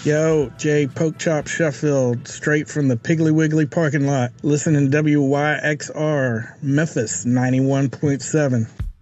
Yo, Jay Pokechop Sheffield, straight from the Piggly Wiggly parking lot, listening to WYXR, Memphis 91.7.